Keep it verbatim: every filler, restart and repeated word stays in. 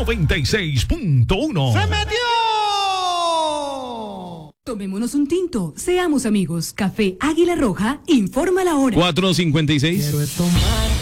noventa y seis punto uno. ¡Se metió! Tomémonos un tinto, seamos amigos. Café Águila Roja, informa la hora. cuatro cincuenta y seis. Quiero tomar